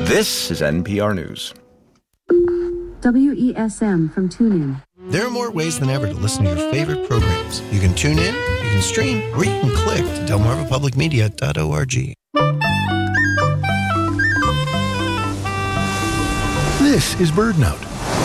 This is NPR News. WESM from TuneIn. There are more ways than ever to listen to your favorite programs. You can tune in, you can stream, or you can click to delmarvapublicmedia.org. This is BirdNote.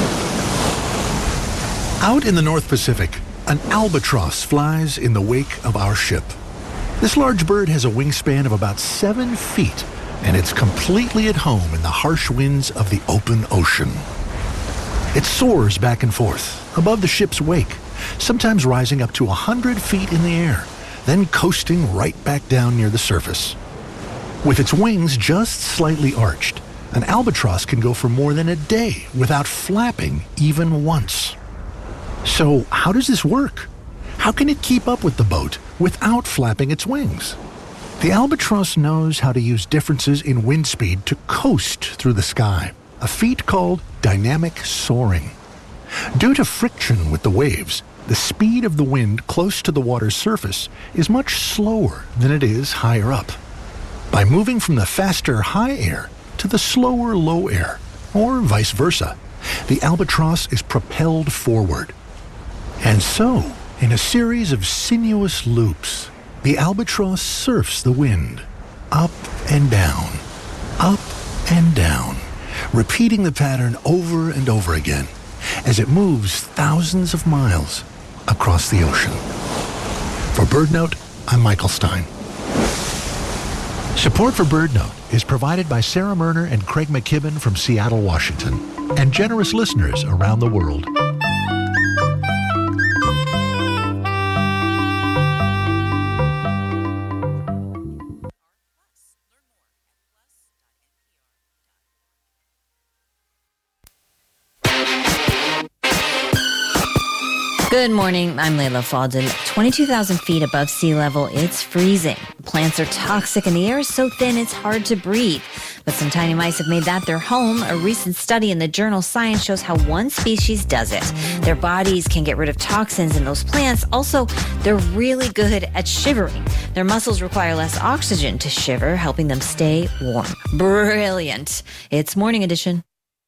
Out in the North Pacific, an albatross flies in the wake of our ship. This large bird has a wingspan of about 7 feet, and it's completely at home in the harsh winds of the open ocean. It soars back and forth above the ship's wake, sometimes rising up to 100 feet in the air, then coasting right back down near the surface. With its wings just slightly arched, an albatross can go for more than a day without flapping even once. So how does this work? How can it keep up with the boat without flapping its wings? The albatross knows how to use differences in wind speed to coast through the sky, a feat called dynamic soaring. Due to friction with the waves, the speed of the wind close to the water's surface is much slower than it is higher up. By moving from the faster high air to the slower low air, or vice versa, the albatross is propelled forward. And so, in a series of sinuous loops, the albatross surfs the wind, up and down, repeating the pattern over and over again as it moves thousands of miles across the ocean. For BirdNote, I'm Michael Stein. Support for BirdNote is provided by Sarah Murner and Craig McKibben from Seattle, Washington, and generous listeners around the world. Good morning, I'm Layla Faldin. 22,000 feet above sea level, it's freezing. Plants are toxic and the air is so thin it's hard to breathe. But some tiny mice have made that their home. A recent study in the journal Science shows how one species does it. Their bodies can get rid of toxins in those plants. Also, they're really good at shivering. Their muscles require less oxygen to shiver, helping them stay warm. Brilliant. It's Morning Edition.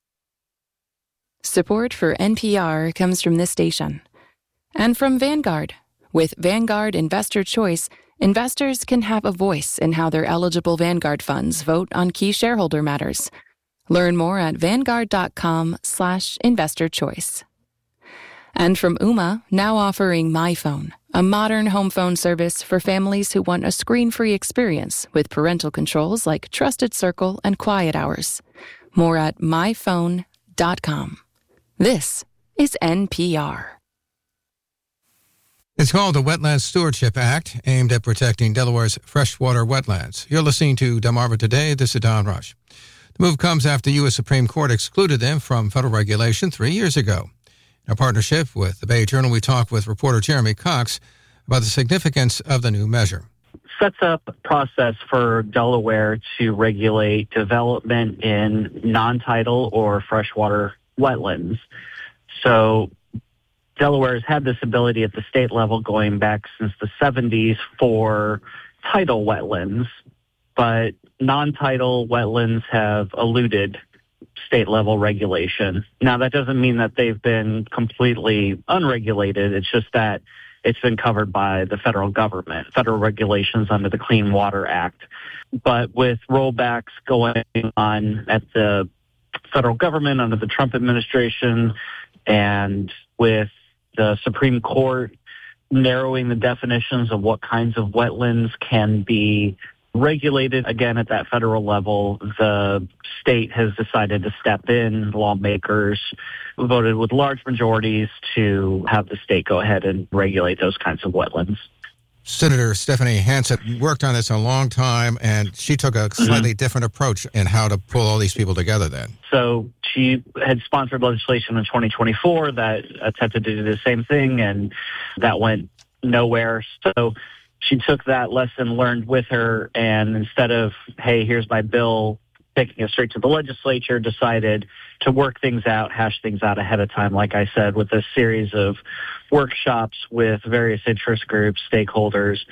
Support for NPR comes from this station. And from Vanguard. With Vanguard Investor Choice, investors can have a voice in how their eligible Vanguard funds vote on key shareholder matters. Learn more at vanguard.com/investorchoice. And from Ooma, now offering MyPhone, a modern home phone service for families who want a screen-free experience with parental controls like Trusted Circle and Quiet Hours. More at myphone.com. This is NPR. It's called the Wetlands Stewardship Act, aimed at protecting Delaware's freshwater wetlands. You're listening to Delmarva Today. This is Don Rush. The move comes after the U.S. Supreme Court excluded them from federal regulation 3 years ago. In a partnership with the Bay Journal, we talked with reporter Jeremy Cox about the significance of the new measure. Sets up a process for Delaware to regulate development in non-tidal or freshwater wetlands. So Delaware has had this ability at the state level going back since the 70s for tidal wetlands, but non-tidal wetlands have eluded state-level regulation. Now, that doesn't mean that they've been completely unregulated. It's just that it's been covered by the federal government, federal regulations under the Clean Water Act. But with rollbacks going on at the federal government under the Trump administration, and with the Supreme Court narrowing the definitions of what kinds of wetlands can be regulated again at that federal level, the state has decided to step in. Lawmakers voted with large majorities to have the state go ahead and regulate those kinds of wetlands. Senator Stephanie Hansen worked on this a long time, and she took a slightly different approach in how to pull all these people together then. So she had sponsored legislation in 2024 that attempted to do the same thing, and that went nowhere. So she took that lesson learned with her, and instead of, hey, here's my bill, taking it straight to the legislature, decided to work things out, hash things out ahead of time, like I said, with a series of workshops with various interest groups, stakeholders,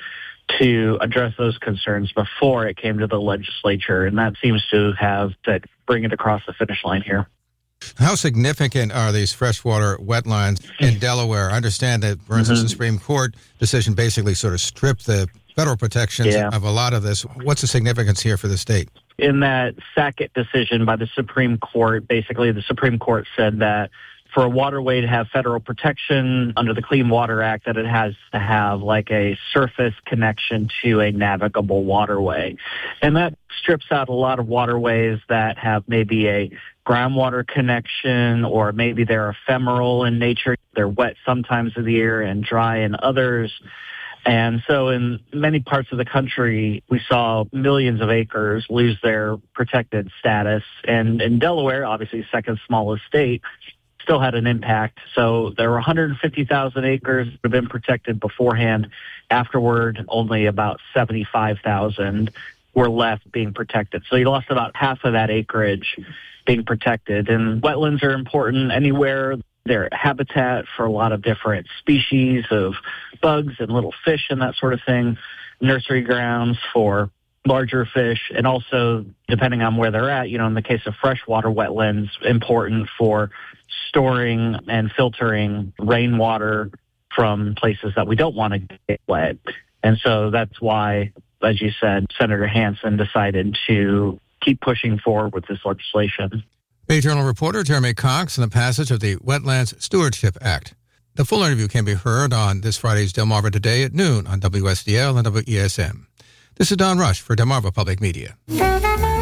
to address those concerns before it came to the legislature, and that seems to have to bring it across the finish line here. How significant are these freshwater wetlands in Delaware? I understand that, for instance, the Supreme Court decision basically sort of stripped the federal protections of a lot of this. What's the significance here for the state? In that Sackett decision by the Supreme Court, basically the Supreme Court said that for a waterway to have federal protection under the Clean Water Act, that it has to have like a surface connection to a navigable waterway. And that strips out a lot of waterways that have maybe a groundwater connection, or maybe they're ephemeral in nature. They're wet sometimes of the year and dry in others. And so in many parts of the country, we saw millions of acres lose their protected status. And in Delaware, obviously second smallest state, still had an impact. So there were 150,000 acres that have been protected beforehand. Afterward, only about 75,000 were left being protected. So you lost about half of that acreage being protected. And wetlands are important anywhere. They're habitat for a lot of different species of bugs and little fish and that sort of thing, nursery grounds for larger fish, and also, depending on where they're at, in the case of freshwater wetlands, important for storing and filtering rainwater from places that we don't want to get wet. And so that's why, as you said, Senator Hansen decided to keep pushing forward with this legislation. Bay Journal reporter Jeremy Cox on the passage of the Wetlands Stewardship Act. The full interview can be heard on this Friday's Delmarva Today at noon on WSDL and WESM. This is Don Rush for Delmarva Public Media.